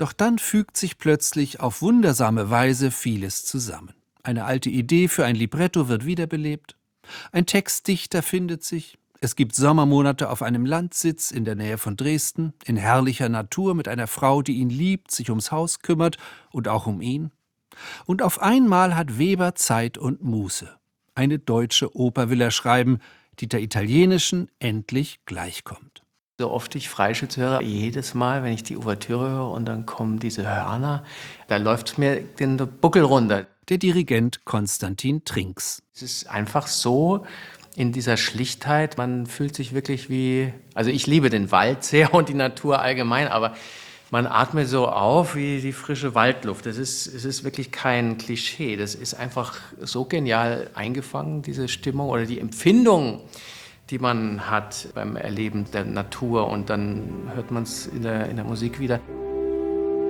Doch dann fügt sich plötzlich auf wundersame Weise vieles zusammen. Eine alte Idee für ein Libretto wird wiederbelebt. Ein Textdichter findet sich. Es gibt Sommermonate auf einem Landsitz in der Nähe von Dresden, in herrlicher Natur mit einer Frau, die ihn liebt, sich ums Haus kümmert und auch um ihn. Und auf einmal hat Weber Zeit und Muße. Eine deutsche Oper will er schreiben, die der italienischen endlich gleichkommt. So oft ich Freischütz höre, jedes Mal, wenn ich die Ouvertüre höre und dann kommen diese Hörner, da läuft mir den Buckel runter. Der Dirigent Konstantin Trinks. Es ist einfach so in dieser Schlichtheit, man fühlt sich wirklich wie, also ich liebe den Wald sehr und die Natur allgemein, aber man atmet so auf wie die frische Waldluft. Es ist wirklich kein Klischee, das ist einfach so genial eingefangen, diese Stimmung oder die Empfindung, die man hat beim Erleben der Natur und dann hört man es in der Musik wieder.